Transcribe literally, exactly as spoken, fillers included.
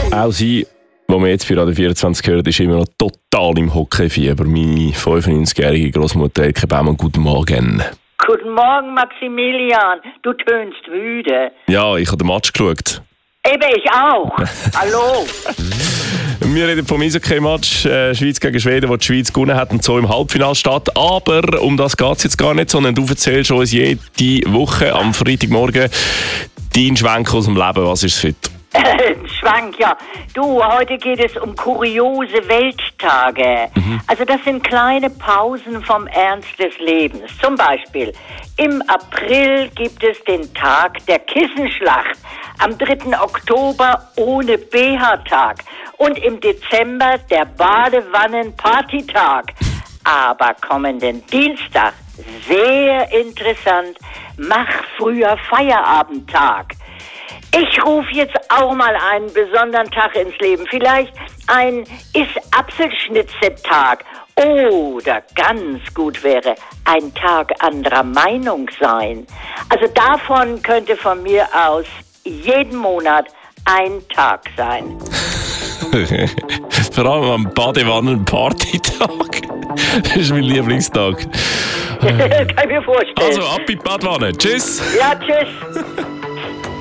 Auch sie, die wir jetzt bei Radio vierundzwanzig hören, ist immer noch total im Hockeyfieber. Meine fünfundneunzigjährige Großmutter Elke Baumann, guten Morgen. Guten Morgen, Maximilian. Du tönst müde. Ja, ich habe den Match geschaut. Eben, ich auch. Hallo. Wir reden vom Eishockey-Match äh, Schweiz gegen Schweden, wo die Schweiz gewonnen hat und so im Halbfinale steht. Aber um das geht es jetzt gar nicht, sondern du erzählst uns jede Woche am Freitagmorgen deinen Schwenk aus dem Leben. Was ist es heute? Schwank, ja. Du, heute geht es um kuriose Welttage. Mhm. Also das sind kleine Pausen vom Ernst des Lebens. Zum Beispiel, im April gibt es den Tag der Kissenschlacht. Am dritten Oktober ohne B H-Tag. Und im Dezember der Badewannen-Partytag. Aber kommenden Dienstag, sehr interessant, mach früher Feierabendtag. Ich rufe jetzt auch mal einen besonderen Tag ins Leben. Vielleicht ein Ist-Apfelschnitze-Tag. Oder ganz gut wäre, ein Tag anderer Meinung sein. Also davon könnte von mir aus jeden Monat ein Tag sein. Vor allem am Badewannen-Partytag. Das ist mein Lieblingstag. Kann ich mir vorstellen. Also ab in die Badewanne. Tschüss. Ja, tschüss.